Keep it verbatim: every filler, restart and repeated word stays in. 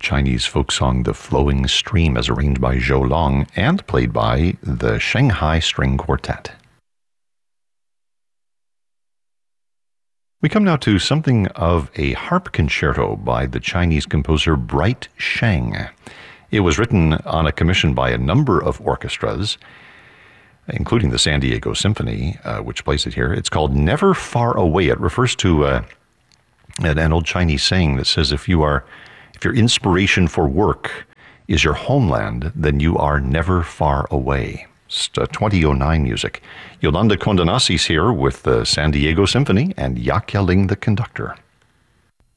Chinese folk song The Flowing Stream, as arranged by Zhou Long and played by the Shanghai String Quartet. We come now to something of a harp concerto by the Chinese composer Bright Sheng. It was written on a commission by a number of orchestras, including the San Diego Symphony, uh, which plays it here. It's called Never Far Away. It refers to uh, an old Chinese saying that says if you are, if your inspiration for work is your homeland, then you are never far away. It's uh, twenty oh nine music. Yolanda Condonassis here with the San Diego Symphony and Yak Yaling the conductor.